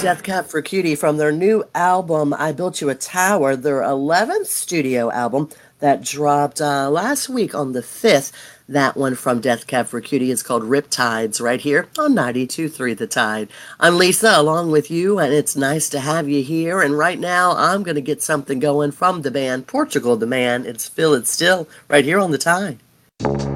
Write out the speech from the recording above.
Death Cab for Cutie from their new album, I Built You a Tower, their 11th studio album that dropped last week on the 5th. That one from Death Cab for Cutie is called Riptides right here on 92.3 The Tide. I'm Lisa along with you, and it's nice to have you here. And right now, I'm going to get something going from the band Portugal the Man. It's Feel It Still right here on The Tide.